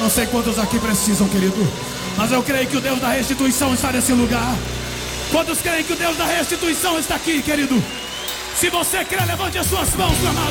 não sei quantos aqui precisam, querido, mas eu creio que o Deus da restituição está nesse lugar. Quantos creem que o Deus da restituição está aqui, querido? Se você crê, levante as suas mãos, amado.